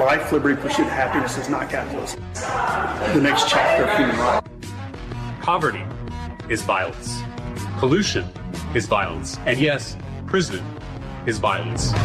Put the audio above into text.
life, liberty, pursuit of happiness is not capitalism. The next chapter of human rights. Poverty is violence. Pollution is violence. And yes, prison is violence.